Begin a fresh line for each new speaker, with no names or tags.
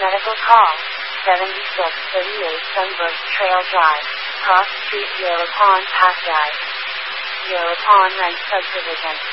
Medical call. 7638 Sunbrook Trail Drive. Cross Street, Yellow Pond, Pasay. Yellow Pond Ranch Subdivision.